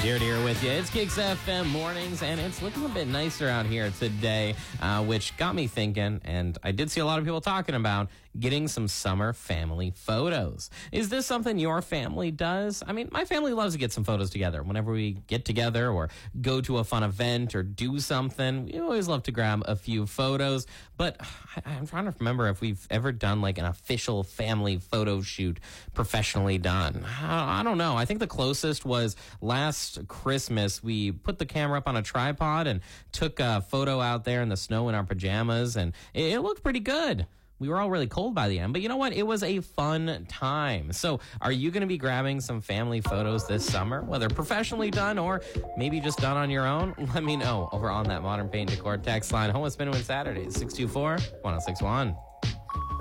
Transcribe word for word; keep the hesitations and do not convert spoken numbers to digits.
Dear Dear with you. It's Kicks F M Mornings, and it's looking a bit nicer out here today, uh, which got me thinking, and I did see a lot of people talking about getting some summer family photos. Is this something your family does? I mean, my family loves to get some photos together. Whenever we get together or go to a fun event or do something, we always love to grab a few photos. But I, I'm trying to remember if we've ever done like an official family photo shoot professionally done. I, I don't know. I think the closest was last Christmas. We put the camera up on a tripod and took a photo out there in the snow in our pajamas, and it, it looked pretty good. We were all really cold by the end, but you know what? It was a fun time. So are you going to be grabbing some family photos this summer, whether professionally done or maybe just done on your own? Let me know over on that Modern Paint Decor text line. Home of Spin Win Saturdays, six two four, one oh six one.